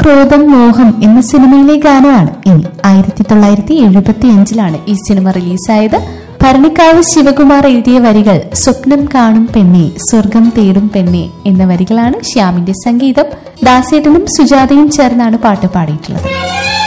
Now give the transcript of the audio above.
ക്രോധം മോഹം എന്ന സിനിമയിലെ ഗാനമാണ് ഇനി. 1975 ഈ സിനിമ റിലീസായത്. ഭരണിക്കാവ് ശിവകുമാർ എഴുതിയ വരികൾ സ്വപ്നം കാണും പെണ്ണെ സ്വർഗം തേടും പെണ്ണെ എന്ന വരികളാണ്. ശ്യാമിന്റെ സംഗീതം. ദാസേട്ടനും സുജാതയും ചേർന്നാണ് പാട്ട് പാടിയിട്ടുള്ളത്.